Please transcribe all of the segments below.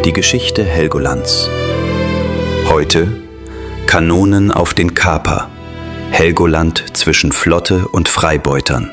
Die Geschichte Helgolands. Heute Kanonen auf den Kaper. Helgoland zwischen Flotte und Freibeutern.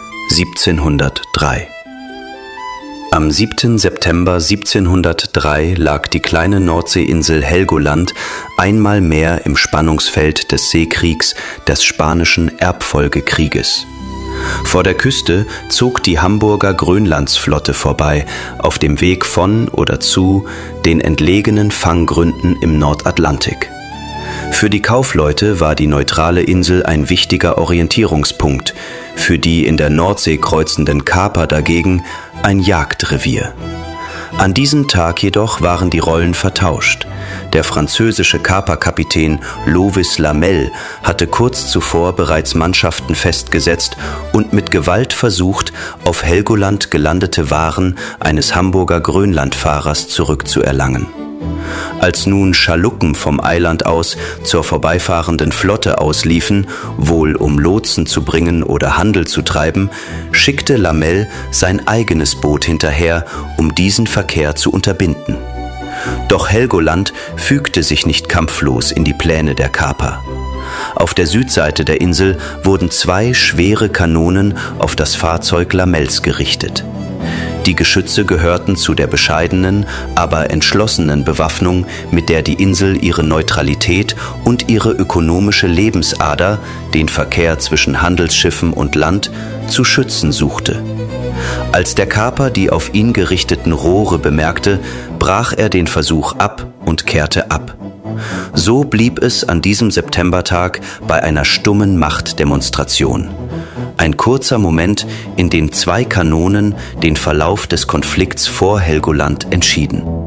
1703. Am 7. September 1703 lag die kleine Nordseeinsel Helgoland einmal mehr im Spannungsfeld des Seekriegs, des Spanischen Erbfolgekrieges. Vor der Küste zog die Hamburger Grönlandsflotte vorbei, auf dem Weg von oder zu den entlegenen Fanggründen im Nordatlantik. Für die Kaufleute war die neutrale Insel ein wichtiger Orientierungspunkt, für die in der Nordsee kreuzenden Kaper dagegen ein Jagdrevier. An diesem Tag jedoch waren die Rollen vertauscht. Der französische Kaperkapitän Lovis Lamel hatte kurz zuvor bereits Mannschaften festgesetzt und mit Gewalt versucht, auf Helgoland gelandete Waren eines Hamburger Grönlandfahrers zurückzuerlangen. Als nun Schaluppen vom Eiland aus zur vorbeifahrenden Flotte ausliefen, wohl um Lotsen zu bringen oder Handel zu treiben, schickte Lamel sein eigenes Boot hinterher, um diesen Verkehr zu unterbinden. Doch Helgoland fügte sich nicht kampflos in die Pläne der Kaper. Auf der Südseite der Insel wurden 2 schwere Kanonen auf das Fahrzeug Lamels gerichtet. Die Geschütze gehörten zu der bescheidenen, aber entschlossenen Bewaffnung, mit der die Insel ihre Neutralität und ihre ökonomische Lebensader, den Verkehr zwischen Handelsschiffen und Land, zu schützen suchte. Als der Kaper die auf ihn gerichteten Rohre bemerkte, brach er den Versuch ab und kehrte ab. So blieb es an diesem Septembertag bei einer stummen Machtdemonstration. Ein kurzer Moment, in dem 2 Kanonen den Verlauf des Konflikts vor Helgoland entschieden.